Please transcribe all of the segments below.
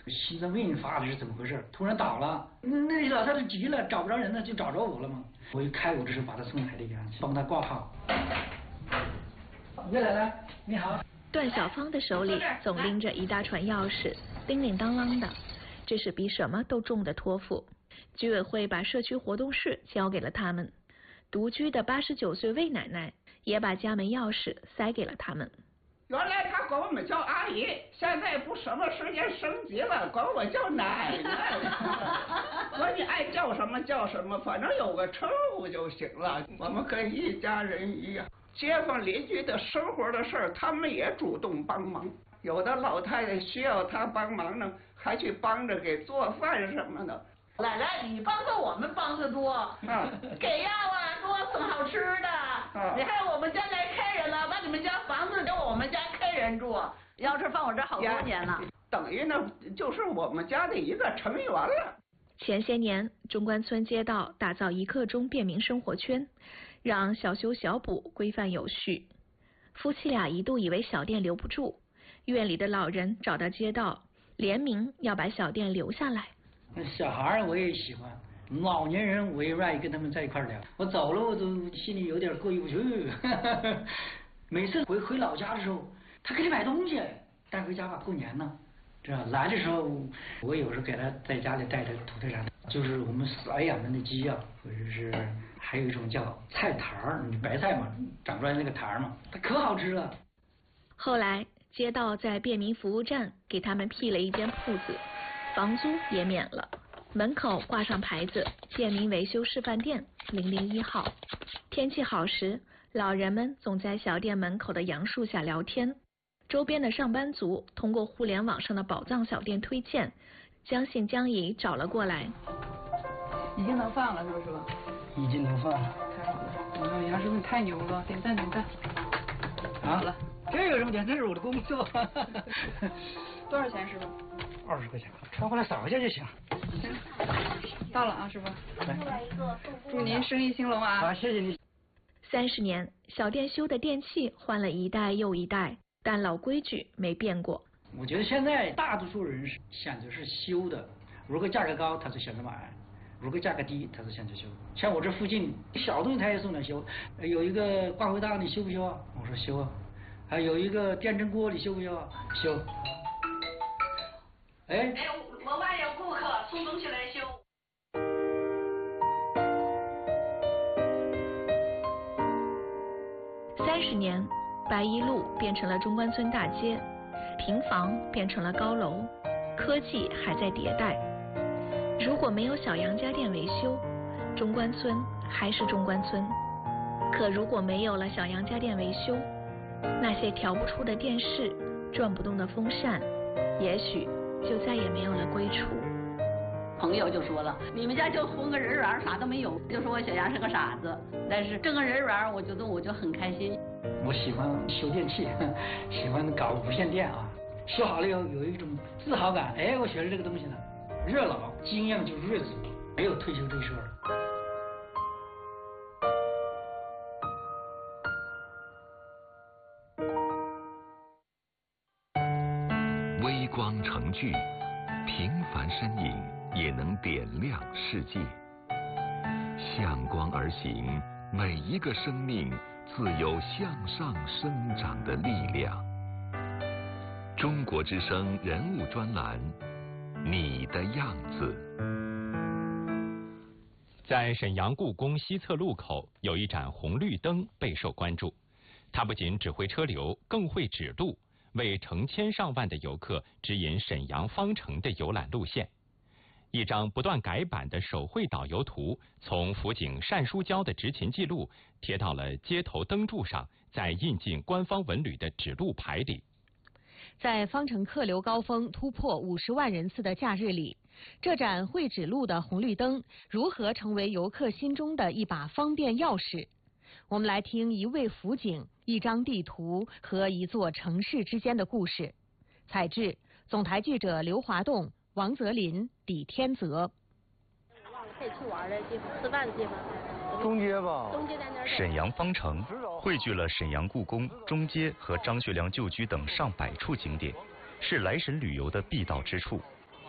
心脏病发的是怎么回事？突然倒了，那老太太急了，找不着人了，就找着我了嘛。我一开我这时候把她送海里边去，帮她挂号。岳奶奶，你好。 段小芳的手里总拎着一大串钥匙，叮铃当啷的，这是比什么都重的托付。居委会把社区活动室交给了他们，独居的89岁魏奶奶也把家门钥匙塞给了他们。 原来他管我们叫阿姨，现在不什么时间升级了，管我叫奶奶。说你爱叫什么叫什么，反正有个称呼就行了。我们跟一家人一样，街坊邻居的生活的事儿，他们也主动帮忙。有的老太太需要他帮忙呢，还去帮着给做饭什么的。 奶奶，你帮着我们帮的多，给药啊，多送好吃的。你看我们家来客人了，把你们家房子给我们家客人住，要是放我这好多年了。 等于呢，就是我们家的一个成员了。 前些年，中关村街道打造1刻钟便民生活圈，让小修小补规范有序。夫妻俩一度以为小店留不住，院里的老人找到街道，联名要把小店留下来。 小孩我也喜欢，老年人我也愿意跟他们在一块聊。我走了我都心里有点过意不去。每次回老家的时候，他给你买东西带回家吧，过年呢。这来的时候，我有时候给他在家里带着土特产，就是我们饲养的那鸡啊，或者是还有一种叫菜坛儿，你白菜嘛，长出来那个坛儿嘛，它可好吃了。 后来街道在便民服务站给他们辟了一间铺子，房租也免了，门口挂上牌子便民维修示范店001号。天气好时，老人们总在小店门口的杨树下聊天。周边的上班族通过互联网上的宝藏小店推荐，将信将疑找了过来。 已经能放了是不是吧？ 已经能放了。 太好了，杨师傅你太牛了，点赞点赞。 好了，这有什么点？这是我的工作。 多少钱师傅 ？20块钱，穿回来扫一下就行。 到了啊，师傅。 来， 祝您生意兴隆啊！ 好，谢谢你。 30年，小店修的电器换了一代又一代。但老规矩没变过。 我觉得现在大多数人选择是修的，如果价格高，他就选择买；如果价格低，他就选择修。像我这附近小东西他也送来修，有一个挂回大你修不修啊？我说修啊。还有一个电蒸锅你修不修啊？修。哎， 我外有顾客送东西来修。 30年。白一路变成了中关村大街，平房变成了高楼，科技还在迭代。如果没有小杨家电维修，中关村还是中关村。可如果没有了小杨家电维修，那些调不出的电视、转不动的风扇，也许就再也没有了归处。 朋友就说了，你们家就混个人缘，啥都没有，就说我小杨是个傻子。但是挣个人缘，我觉得我就很开心。 我喜欢修电器，喜欢搞无线电啊，修好了以后有一种自豪感。哎，我学了这个东西呢，热老经验就是日子，没有退休这事儿。 微光成炬，平凡身影也能点亮世界。向光而行，每一个生命自有向上生长的力量。中国之声人物专栏，你的样子。 在沈阳故宫西侧路口有一盏红绿灯备受关注，它不仅指挥车流，更会指路，为成千上万的游客指引沈阳方城的游览路线。一张不断改版的手绘导游图，从辅警单书娇的执勤记录贴到了街头灯柱上，再印进官方文旅的指路牌里。 在方城客流高峰突破50万人次的假日里，这盏会指路的红绿灯如何成为游客心中的一把方便钥匙？我们来听一位辅警、一张地图和一座城市之间的故事。采制：总台记者刘华栋、王泽林、李天泽。 可以去玩的地方，吃饭的地方。 东街吧。 东街在那儿。 沈阳方城汇聚了沈阳故宫、中街和张学良旧居等上百处景点，是来沈旅游的必到之处。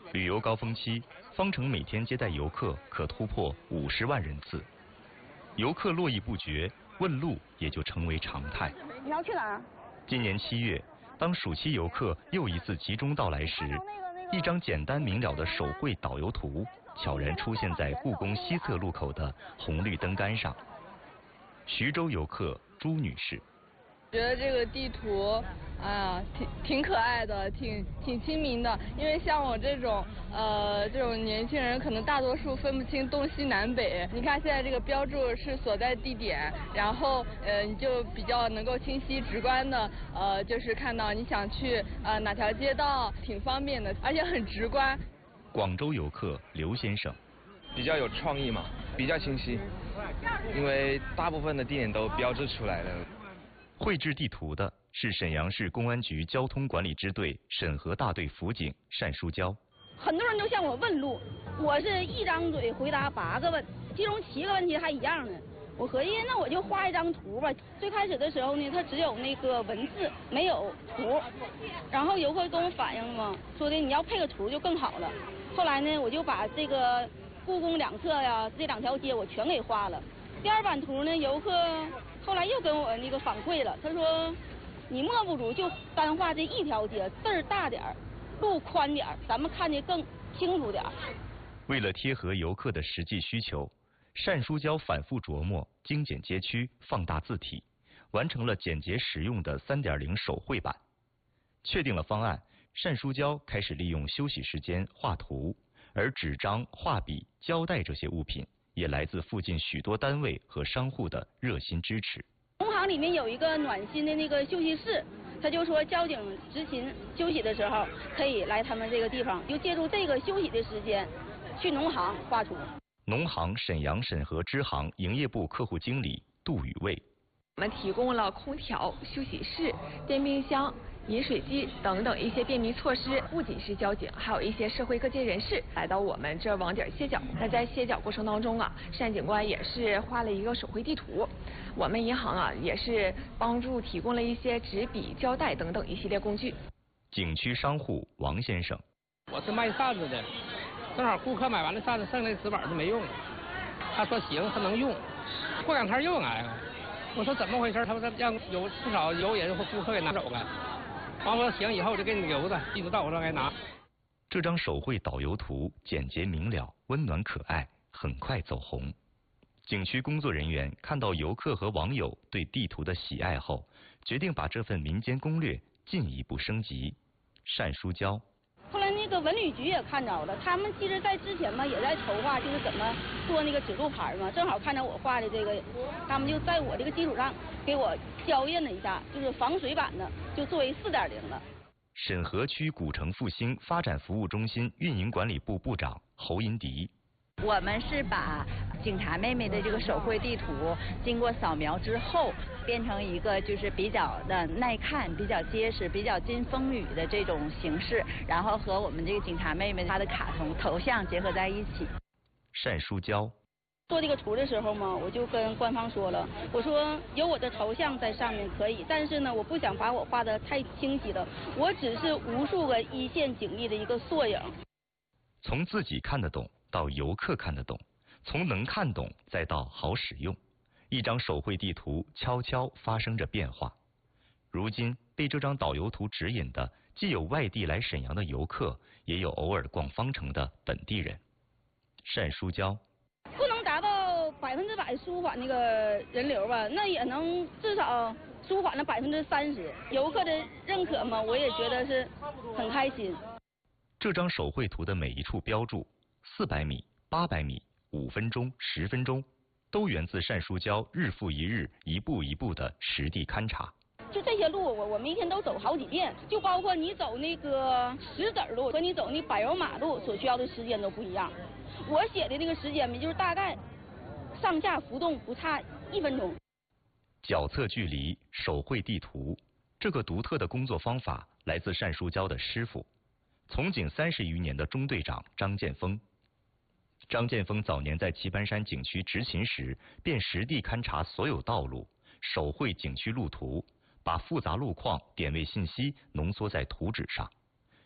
旅游高峰期，方城每天接待游客可突破50万人次，游客络绎不绝，问路也就成为常态。 你要去哪儿？ 今年7月，当暑期游客又一次集中到来时，一张简单明了的手绘导游图悄然出现在故宫西侧路口的红绿灯杆上。徐州游客朱女士。 觉得这个地图，哎呀，挺可爱的，挺亲民的。因为像我这种年轻人，可能大多数分不清东西南北。你看现在这个标注是所在地点，然后你就比较能够清晰直观的就是看到你想去哪条街道，挺方便的，而且很直观。 广州游客刘先生。 比较有创意嘛，比较清晰，因为大部分的地点都标志出来了。 绘制地图的是沈阳市公安局交通管理支队审核大队辅警单淑娇。 很多人都向我问路，我是一张嘴回答8个问，其中7个问题还一样呢。我合计那我就画一张图吧。最开始的时候呢，它只有那个文字，没有图。然后游客跟我反映嘛，说的你要配个图就更好了。后来呢，我就把这个故宫两侧呀，这2条街我全给画了。第2版图呢，游客后来又跟我那个反馈了，他说你莫不如就单画这1条街，字儿大点儿，路宽点儿，咱们看得更清楚点儿。 为了贴合游客的实际需求，单淑娇反复琢磨精简街区、放大字体，完成了简洁实用的3.0手绘版。确定了方案，单淑娇开始利用休息时间画图，而纸张、画笔、胶带这些物品也来自附近许多单位和商户的热心支持。 农行里面有一个暖心的那个休息室，他就说交警执勤休息的时候可以来他们这个地方，就借助这个休息的时间去农行画图。 农行沈阳审核支行营业部客户经理杜宇卫。 我们提供了空调、休息室、电冰箱、饮水机等等一些便民措施，不仅是交警，还有一些社会各界人士来到我们这网点歇脚。那在歇脚过程当中啊，单警官也是画了一个手绘地图。我们银行啊也是帮助提供了一些纸笔、胶带等等一系列工具。 景区商户王先生， 我是卖扇子的，正好顾客买完了扇子，剩下的纸板就没用了。他说行，他能用，过2天又来了。我说怎么回事？他说让有不少游人或顾客给拿走了。完我说行，以后我就给你留着，一直到我这来拿。 这张手绘导游图简洁明了、温暖可爱，很快走红。景区工作人员看到游客和网友对地图的喜爱后，决定把这份民间攻略进一步升级。单淑娇。 后来那个文旅局也看着了，他们其实在之前嘛也在筹划，就是怎么做那个指路牌嘛，正好看着我画的这个，他们就在我这个基础上给我校验了一下，就是防水版的，就作为4.0了。 沈河区古城复兴发展服务中心运营管理部部长侯银迪。 我们是把警察妹妹的这个手绘地图经过扫描之后，变成一个就是比较的耐看、比较结实、比较经风雨的这种形式，然后和我们这个警察妹妹她的卡通头像结合在一起。 单淑娇。 做这个图的时候嘛，我就跟官方说了，我说有我的头像在上面可以，但是呢，我不想把我画得太清晰了，我只是无数个一线警力的一个缩影。 从自己看得懂到游客看得懂，从能看懂再到好使用，一张手绘地图悄悄发生着变化。如今被这张导游图指引的，既有外地来沈阳的游客，也有偶尔逛方城的本地人。单淑娇。 不能达到100%舒缓那个人流吧，那也能至少舒缓了30%。游客的认可嘛，我也觉得是很开心。 这张手绘图的每一处标注，400米、800米、5分钟、10分钟，都源自单淑娇日复一日、一步一步的实地勘察。 就这些路，我们一天都走好几遍，就包括你走那个石子路和你走那柏油马路所需要的时间都不一样。我写的那个时间就是大概上下浮动不差1分钟。 脚测距离、手绘地图，这个独特的工作方法来自单淑娇的师傅，从警30余年的中队长张建峰。张建峰早年在棋盘山景区执勤时，便实地勘察所有道路，手绘景区路图，把复杂路况、点位信息浓缩在图纸上。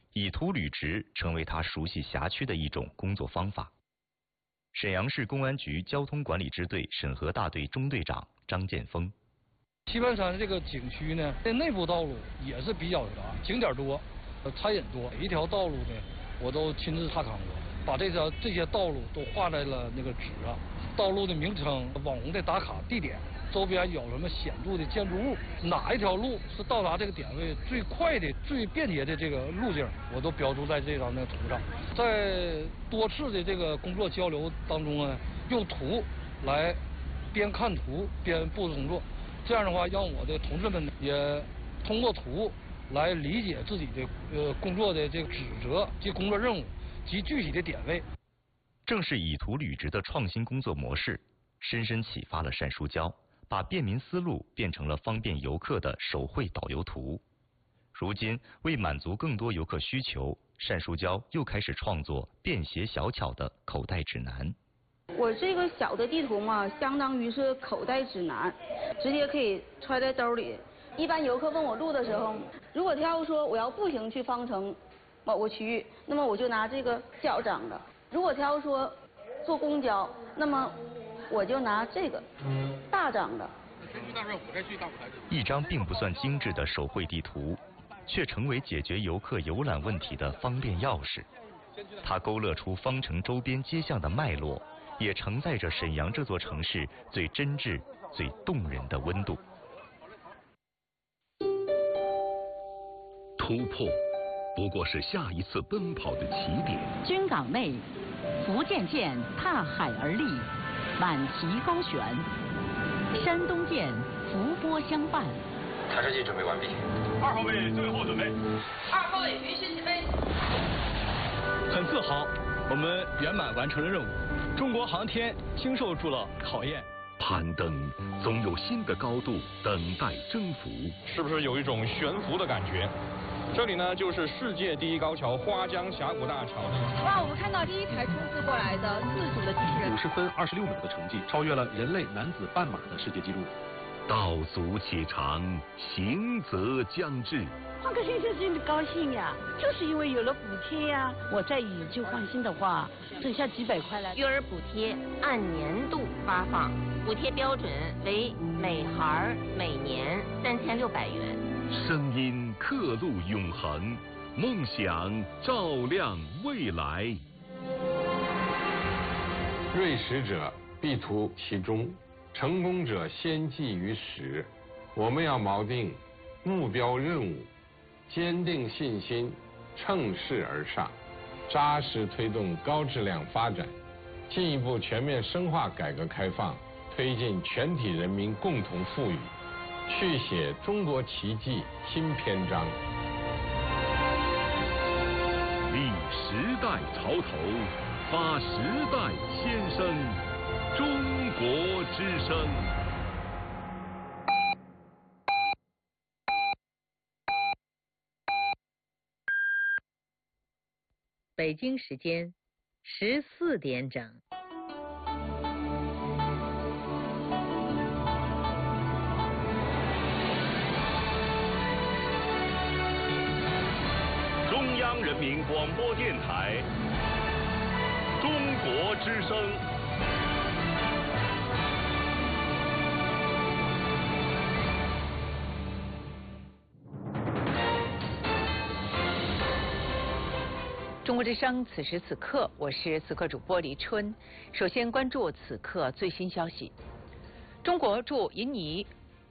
以图履职成为他熟悉辖区的一种工作方法。沈阳市公安局交通管理支队审核大队中队长张建峰。 棋盘山这个景区呢，这内部道路也是比较杂，景点多，餐饮多，每一条道路呢我都亲自踏勘过，把这些道路都画在了那个纸上，道路的名称、网红的打卡地点，周边有什么显著的建筑物，哪一条路是到达这个点位最快的、最便捷的这个路径，我都标注在这张那图上。在多次的这个工作交流当中呢，用图来边看图边布置工作，这样的话让我的同志们也通过图来理解自己的工作的这个职责及工作任务及具体的点位。 正是以图履职的创新工作模式，深深启发了单书娇，把便民思路变成了方便游客的手绘导游图。如今，为满足更多游客需求，单书娇又开始创作便携小巧的口袋指南。 我这个小的地图嘛，相当于是口袋指南，直接可以揣在兜里。一般游客问我路的时候，如果他要说我要步行去方城某个区域，那么我就拿这个小张的；如果他要说坐公交，那么我就拿这个大张的。 一张并不算精致的手绘地图，却成为解决游客游览问题的方便钥匙。它勾勒出方城周边街巷的脉络，也承载着沈阳这座城市最真挚、最动人的温度。 突破不过是下一次奔跑的起点。 军港内，福建舰踏海而立，满旗高悬；山东舰伏波相伴。 探视机准备完毕。 2号位最后准备。 2号位允许起飞。 很自豪，我们圆满完成了任务。中国航天经受住了考验。 攀登总有新的高度等待征服。 是不是有一种悬浮的感觉？这里呢，就是世界第一高桥花江峡谷大桥。 哇，我们看到第一台冲刺过来的自主的机器人 ，50分26秒的成绩，超越了人类男子半马的世界纪录。 道阻且长，行则将至。 换个新车真的高兴呀，就是因为有了补贴呀。我再以旧换新的话，省下几百块来。 育儿补贴按年度发放，补贴标准为每孩每年3600元。 声音刻录永恒，梦想照亮未来。 锐实者必图其中，成功者先记于始。我们要锚定目标任务，坚定信心，乘势而上，扎实推动高质量发展，进一步全面深化改革开放，推进全体人民共同富裕，续写中国奇迹新篇章。 立时代潮头，发时代先声，中国之声。 北京时间14点整。 中央人民广播电台，中国之声。 中国之声，此时此刻，我是此刻主播黎春。首先关注此刻最新消息：中国驻印尼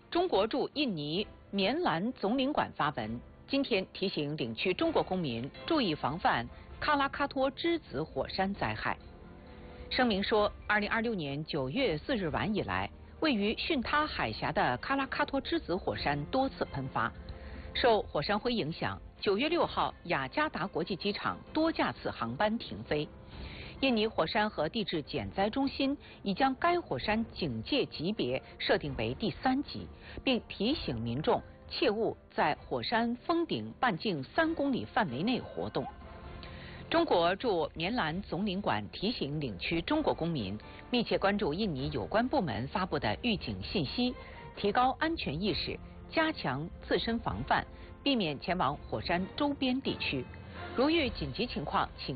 棉兰总领馆发文，今天提醒领区中国公民注意防范喀拉喀托之子火山灾害。声明说，2026年9月4日晚以来，位于巽他海峡的喀拉喀托之子火山多次喷发，受火山灰影响，9月6号雅加达国际机场多架次航班停飞。印尼火山和地质减灾中心已将该火山警戒级别设定为第3级，并提醒民众切勿在火山峰顶半径3公里范围内活动。中国驻棉兰总领馆提醒领区中国公民密切关注印尼有关部门发布的预警信息，提高安全意识，加强自身防范，避免前往火山周边地区。 如遇紧急情况，请